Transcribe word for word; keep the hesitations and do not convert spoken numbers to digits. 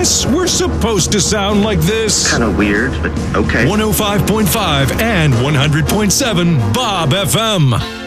guess we're supposed to sound like this. Kind of weird, but okay. one oh five point five and one hundred point seven Bob F M.